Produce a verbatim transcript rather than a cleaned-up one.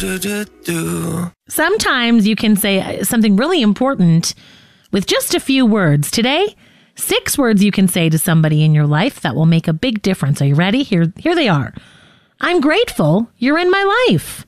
do, do, do. Sometimes you can say something really important with just a few words. Today, six words you can say to somebody in your life that will make a big difference. Are you ready? Here, here they are. I'm grateful you're in my life.